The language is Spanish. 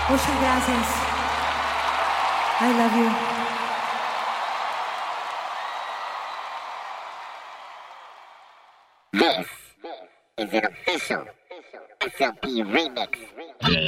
Muchas gracias. I love you. This is an official SLP remix.